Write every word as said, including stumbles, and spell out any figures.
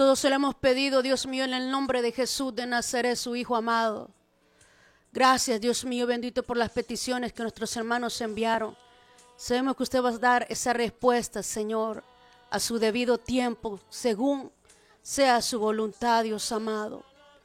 Todo se lo hemos pedido, Dios mío, en el nombre de Jesús de Nazaret, su Hijo amado. Gracias, Dios mío, bendito por las peticiones que nuestros hermanos enviaron. Sabemos que usted va a dar esa respuesta, Señor, a su debido tiempo, según sea su voluntad, Dios amado.